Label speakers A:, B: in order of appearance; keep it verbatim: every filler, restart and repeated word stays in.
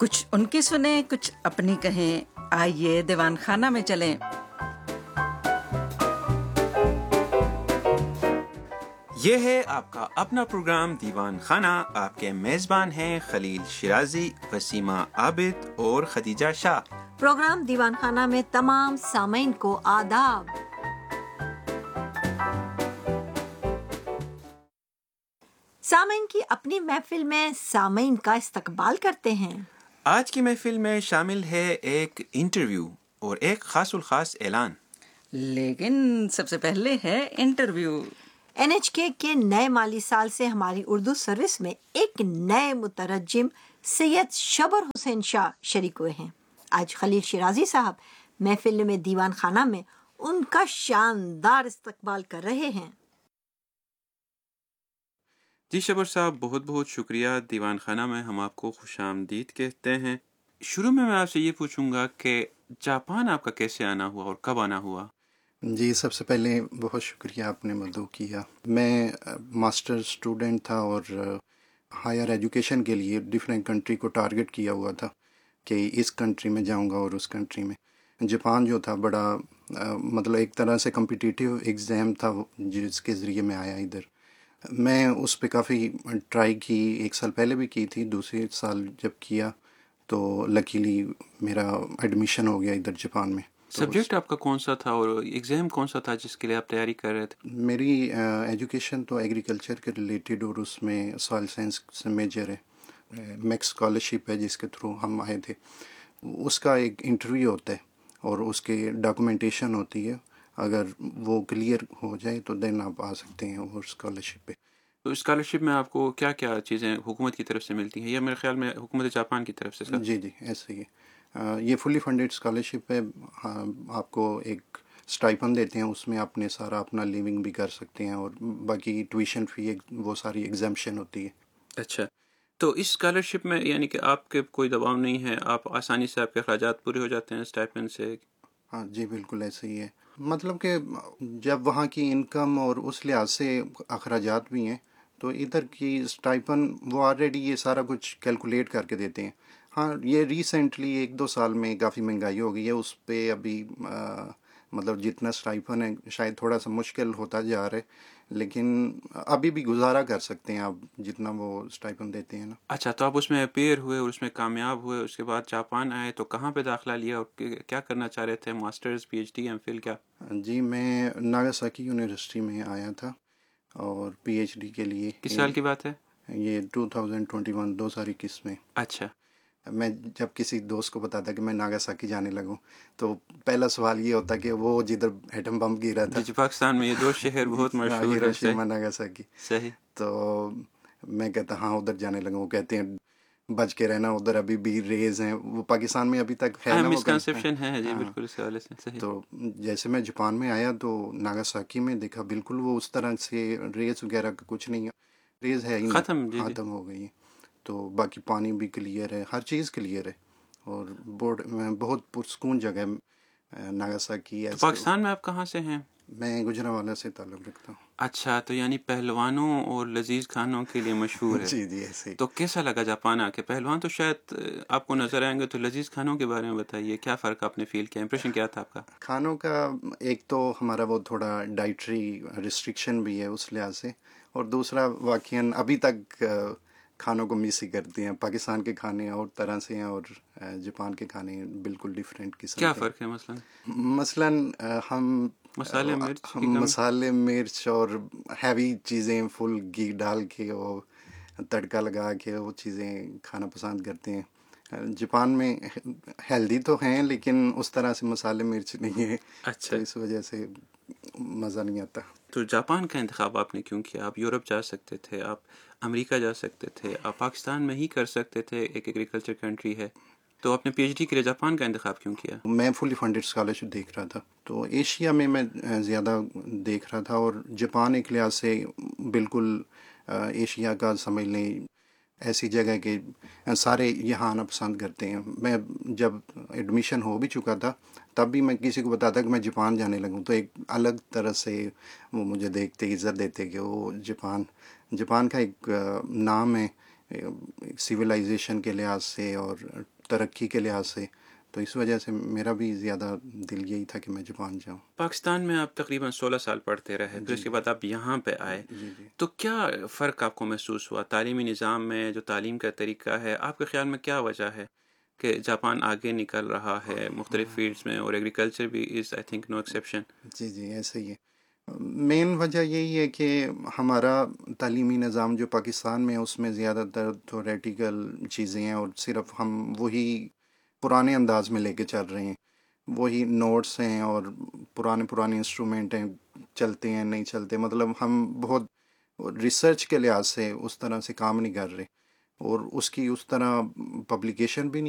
A: کچھ ان کی سنیں، کچھ اپنی کہیں، آئیے دیوان خانہ میں چلیں۔
B: یہ ہے آپ کا اپنا پروگرام دیوان خانہ۔ آپ کے میزبان ہیں خلیل شیرازی، وسیمہ عابد اور خدیجہ شاہ۔
C: پروگرام دیوان خانہ میں تمام سامعین کو آداب۔ سامعین کی اپنی محفل میں سامعین کا استقبال کرتے ہیں۔
B: آج کی محفل میں شامل ہے ایک انٹرویو اور ایک خاص الخاص اعلان،
A: لیکن سب سے پہلے ہے انٹرویو۔
C: این ایچ کے کے نئے مالی سال سے ہماری اردو سروس میں ایک نئے مترجم سید شبر حسین شاہ شریک ہوئے ہیں۔ آج خلیل شیرازی صاحب محفل میں دیوان خانہ میں ان کا شاندار استقبال کر رہے ہیں۔
B: جی شبر صاحب، بہت بہت شکریہ۔ دیوان خانہ میں ہم آپ کو خوش آمدید کہتے ہیں۔ شروع میں میں آپ سے یہ پوچھوں گا کہ جاپان آپ کا کیسے آنا ہوا اور کب آنا ہوا؟
D: جی، سب سے پہلے بہت شکریہ آپ نے مدعو کیا۔ میں ماسٹر اسٹوڈنٹ تھا اور ہائر ایجوکیشن کے لیے ڈفرینٹ کنٹری کو ٹارگٹ کیا ہوا تھا کہ اس کنٹری میں جاؤں گا اور اس کنٹری میں۔ جاپان جو تھا بڑا مطلب ایک طرح سے کمپٹیٹیو ایگزام تھا جس کے ذریعے میں آیا ادھر۔ میں اس پہ کافی ٹرائی کی، ایک سال پہلے بھی کی تھی، دوسرے سال جب کیا تو لکیلی میرا ایڈمیشن ہو گیا ادھر جاپان میں۔
B: سبجیکٹ آپ کا کون سا تھا اور ایگزام کون سا تھا جس کے لیے آپ تیاری کر رہے تھے؟
D: میری ایجوکیشن تو ایگریکلچر کے ریلیٹڈ اور اس میں سوائل سائنس سے میجر ہے۔ میکس اسکالرشپ ہے جس کے تھرو ہم آئے تھے۔ اس کا ایک انٹرویو ہوتا ہے اور اس کے ڈاکومنٹیشن ہوتی ہے، اگر وہ کلیئر ہو جائے تو دین آپ آ سکتے ہیں اور اسکالرشپ پہ۔
B: تو اسکالرشپ میں آپ کو کیا کیا چیزیں حکومت کی طرف سے ملتی ہیں، یا میرے خیال میں حکومت جاپان کی طرف سے؟
D: جی جی ایسے ہی ہے۔ یہ فلی فنڈیڈ اسکالرشپ ہے۔ آپ کو ایک اسٹائپن دیتے ہیں، اس میں اپنے سارا اپنا لیونگ بھی کر سکتے ہیں اور باقی ٹیویشن فی وہ ساری ایگزمپشن ہوتی ہے۔
B: اچھا، تو اس اسکالرشپ میں یعنی کہ آپ کے کوئی دباؤ نہیں ہے، آپ آسانی سے آپ کے اخراجات پورے ہو جاتے ہیں اسٹائپن سے؟
D: ہاں جی بالکل ایسے ہی ہے۔ مطلب کہ جب وہاں کی انکم اور اس لحاظ سے اخراجات بھی ہیں تو ادھر کی اسٹائپن وہ آلریڈی یہ سارا کچھ کیلکولیٹ کر کے دیتے ہیں۔ ہاں یہ ریسنٹلی ایک دو سال میں کافی مہنگائی ہو گئی ہے، اس پہ ابھی آ, مطلب جتنا اسٹائپن ہے شاید تھوڑا سا مشکل ہوتا جا رہا ہے، لیکن ابھی بھی گزارا کر سکتے ہیں آپ جتنا وہ اسٹائپن دیتے ہیں نا۔
B: اچھا، تو آپ اس میں اپیئر ہوئے اور اس میں کامیاب ہوئے، اس کے بعد جاپان آئے تو کہاں پہ داخلہ لیا اور کیا کرنا چاہ رہے تھے؟ Masters, P H D, M Phil, کیا؟
D: جی میں ناگاساکی یونیورسٹی میں آیا تھا اور پی ایچ ڈی کے لیے۔
B: کس سال کی بات ہے؟
D: یہ ٹو تھاؤزینڈ ٹوئنٹی ون دو ہزار اکیس میں۔
B: اچھا،
D: میں جب کسی دوست کو بتاتا کہ میں ناگاساکی جانے لگوں تو پہلا سوال یہ ہوتا کہ وہ جدھر ایٹم بم گرا تھا،
B: جی پاکستان میں یہ دو شہر بہت مشہور ہیں۔
D: Hiroshima Nagasaki.
B: صحیح۔
D: تو میں کہتا ہاں ادھر جانے لگا، وہ کہتے ہیں بچ کے رہنا، ادھر ابھی بھی ریز ہیں، وہ پاکستان میں ابھی تک ہے نا،
B: مسکنسیپشن ہے جی بالکل اس حوالے سے۔ صحیح۔
D: تو جیسے میں جاپان میں آیا تو ناگاساکی میں دیکھا بالکل وہ اس طرح سے ریز وغیرہ کا کچھ نہیں ہے، ریز ہے ہی نہیں،
B: ختم، جی
D: ختم ہو گئی۔ تو باقی پانی بھی کلیئر ہے، ہر چیز کلیئر ہے اور بورڈ بہت پرسکون جگہ ہے ناگاساکی۔
B: پاکستان میں آپ کہاں سے ہیں؟
D: میں گوجرانوالہ سے تعلق رکھتا ہوں۔
B: اچھا، تو یعنی پہلوانوں اور لذیذ کھانوں کے لیے مشہور ہے۔
D: جی جی ایسے۔
B: تو کیسا لگا جاپان آ کے؟ پہلوان تو شاید آپ کو نظر آئیں گے، تو لذیذ کھانوں کے بارے میں بتائیے، کیا فرق آپ نے فیل کیا، امپریشن کیا تھا آپ کا؟
D: کھانوں کا ایک تو ہمارا وہ تھوڑا ڈائٹری ریسٹرکشن بھی ہے اس لحاظ سے، اور دوسرا واقعاً ابھی تک کھانوں کو مس ہی کرتے ہیں۔ پاکستان کے کھانے اور طرح سے ہیں اور جاپان کے کھانے بالکل ڈیفرینٹ قسم کے۔
B: کیا فرق ہے مثلاً؟
D: مثلاً ہم
B: مسالے مرچ
D: مسالے مرچ اور ہیوی چیزیں فل گھی ڈال کے وہ تڑکا لگا کے وہ چیزیں کھانا پسند کرتے ہیں۔ جاپان میں ہیلدی تو ہیں لیکن اس طرح سے مسالے مرچ نہیں ہے۔
B: اچھا،
D: تو اس وجہ سے مزہ نہیں آتا۔
B: تو جاپان کا انتخاب آپ نے کیوں کیا؟ آپ یورپ جا سکتے تھے، آپ امریکہ جا سکتے تھے، آپ پاکستان میں ہی کر سکتے تھے، ایک ایگریکلچر کنٹری ہے، تو آپ نے پی ایچ ڈی کے لیے جاپان کا انتخاب کیوں کیا؟
D: میں فلی فنڈیڈ اسکالرشپ دیکھ رہا تھا، تو ایشیا میں میں زیادہ دیکھ رہا تھا، اور جاپان ایک لحاظ سے بالکل ایشیا کا سمجھ لیں ایسی جگہ کہ سارے یہاں آنا پسند کرتے ہیں۔ میں جب ایڈمیشن ہو بھی چکا تھا تب بھی میں کسی کو بتاتا کہ میں جاپان جانے لگوں تو ایک الگ طرح سے وہ مجھے دیکھتے، عزت دیتے کہ وہ جاپان جاپان کا ایک نام ہے سویلائزیشن کے لحاظ سے اور ترقی کے لحاظ سے، تو اس وجہ سے میرا بھی زیادہ دل یہی تھا کہ میں جاپان جاؤں۔
B: پاکستان میں آپ تقریباً سولہ سال پڑھتے رہے، پھر اس کے بعد آپ یہاں پہ آئے،
D: جی جی
B: تو کیا فرق آپ کو محسوس ہوا تعلیمی نظام میں؟ جو تعلیم کا طریقہ ہے، آپ کے خیال میں کیا وجہ ہے کہ جاپان آگے نکل رہا ہے مختلف فیلڈز میں، اور ایگریکلچر بھی از آئی تھنک نو ایکسیپشن؟
D: جی جی ایسے ہی ہے۔ مین وجہ یہی ہے کہ ہمارا تعلیمی نظام جو پاکستان میں ہے اس میں زیادہ تر تھیوریٹیکل چیزیں ہیں، اور صرف ہم وہی پرانے انداز میں لے کے چل رہے ہیں، وہی نوٹس ہیں اور پرانے پرانے انسٹرومنٹ ہیں، چلتے ہیں نہیں چلتے، مطلب ہم بہت ریسرچ کے لحاظ سے اس طرح سے کام نہیں کر رہے، اور اس کی اس طرح پبلیکیشن بھی نہیں